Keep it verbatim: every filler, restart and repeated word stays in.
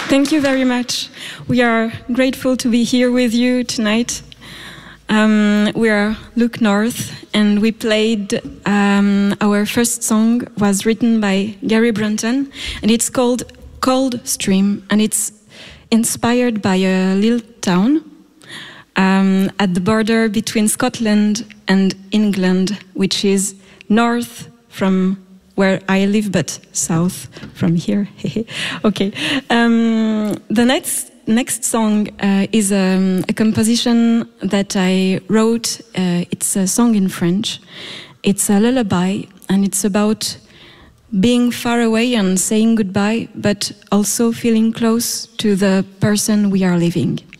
Thank you very much. We are grateful to be here with you tonight. Um, we are Look North, and we played, um, our first song was written by Gary Brunton, and it's called Cold Stream, and it's inspired by a little town um, at the border between Scotland and England, which is north from where I live, but south from here. Okay. Um, the next next song uh, is um, a composition that I wrote. Uh, it's a song in French. It's a lullaby, and it's about being far away and saying goodbye, but also feeling close to the person we are leaving.